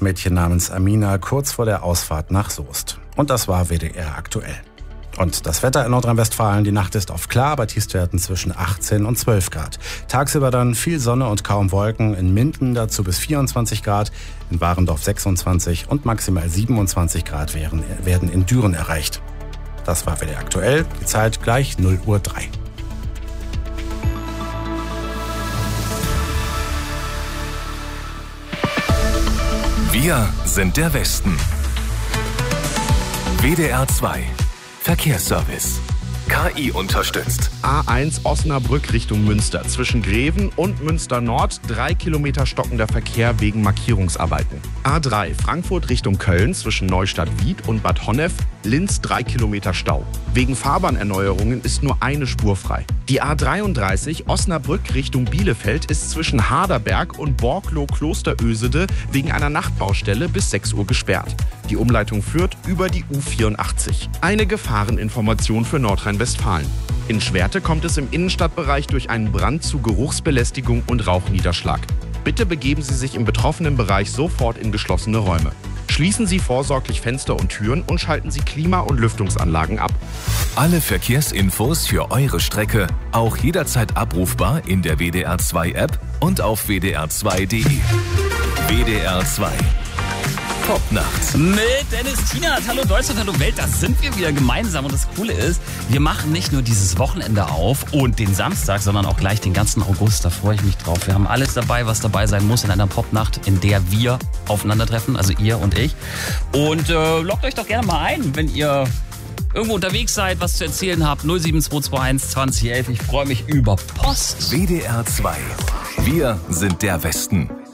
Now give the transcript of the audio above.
Mädchen namens Amina kurz vor der Ausfahrt nach Soest. Und das war WDR aktuell. Und das Wetter in Nordrhein-Westfalen, die Nacht ist oft klar, bei Tiefstwerten zwischen 18 und 12 Grad. Tagsüber dann viel Sonne und kaum Wolken, in Minden dazu bis 24 Grad, in Warendorf 26 und maximal 27 Grad werden in Düren erreicht. Das war WDR aktuell, die Zeit gleich 0:03 Uhr. Wir sind der Westen. WDR 2 Verkehrsservice. KI unterstützt. A1 Osnabrück Richtung Münster. Zwischen Greven und Münster Nord 3 Kilometer stockender Verkehr wegen Markierungsarbeiten. A3 Frankfurt Richtung Köln zwischen Neustadt-Wied und Bad Honnef. Linz 3 Kilometer Stau. Wegen Fahrbahnerneuerungen ist nur eine Spur frei. Die A33 Osnabrück Richtung Bielefeld ist zwischen Harderberg und Borklow-Klosterösede wegen einer Nachtbaustelle bis 6 Uhr gesperrt. Die Umleitung führt über die U84. Eine Gefahreninformation für Nordrhein-Westfalen. In Schwerte kommt es im Innenstadtbereich durch einen Brand zu Geruchsbelästigung und Rauchniederschlag. Bitte begeben Sie sich im betroffenen Bereich sofort in geschlossene Räume. Schließen Sie vorsorglich Fenster und Türen und schalten Sie Klima- und Lüftungsanlagen ab. Alle Verkehrsinfos für eure Strecke auch jederzeit abrufbar in der WDR 2 App und auf wdr2.de. WDR 2 Popnacht. Mit Dennis Tienert. Hallo Deutschland, hallo Welt, da sind wir wieder gemeinsam. Und das Coole ist, wir machen nicht nur dieses Wochenende auf und den Samstag, sondern auch gleich den ganzen August. Da freue ich mich drauf. Wir haben alles dabei, was dabei sein muss in einer Popnacht, in der wir aufeinandertreffen, also ihr und ich. Und loggt euch doch gerne mal ein, wenn ihr irgendwo unterwegs seid, was zu erzählen habt. 07221 2011. Ich freue mich über Post. WDR 2. Wir sind der Westen.